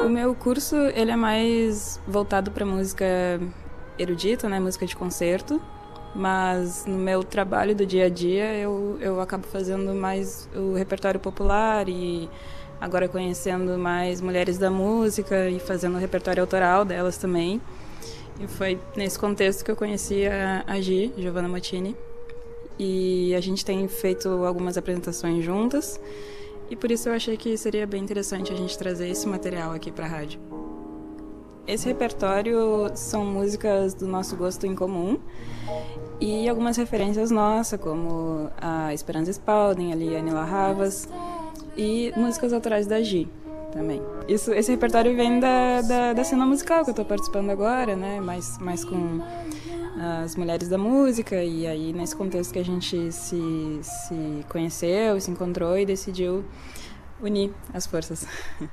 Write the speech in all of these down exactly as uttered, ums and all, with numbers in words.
meu curso, ele é mais voltado para música erudita, né, música de concerto, mas no meu trabalho do dia a dia eu, eu acabo fazendo mais o repertório popular e agora conhecendo mais mulheres da música e fazendo o repertório autoral delas também. E foi nesse contexto que eu conheci a, a Gi, Giovanna Mottini, e a gente tem feito algumas apresentações juntas. E por isso eu achei que seria bem interessante a gente trazer esse material aqui para a rádio. Esse repertório são músicas do nosso gosto em comum e algumas referências nossas, como a Esperanza Spalding, a Liane La Havas e músicas autorais da Gi também. Isso, esse repertório vem da, da, da cena musical que eu estou participando agora, né? mais, mais com as mulheres da música, e aí nesse contexto que a gente se, se conheceu, se encontrou e decidiu unir as forças.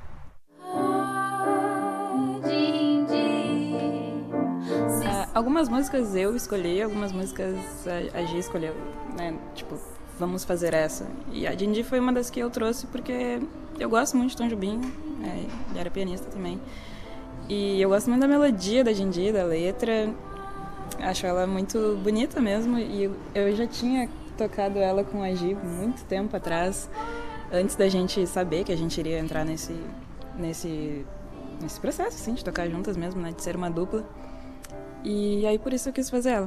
Algumas músicas eu escolhi, algumas músicas a, a Gi escolheu, né? Tipo, vamos fazer essa. E a Dindi foi uma das que eu trouxe porque eu gosto muito de Tom Jobim, né? Ele era pianista também. E eu gosto muito da melodia da Dindi, da letra. Acho ela muito bonita mesmo, e eu já tinha tocado ela com a Gi muito tempo atrás, antes da gente saber que a gente iria entrar nesse, nesse, nesse processo, assim, de tocar juntas mesmo, né, de ser uma dupla. E aí por isso eu quis fazer ela.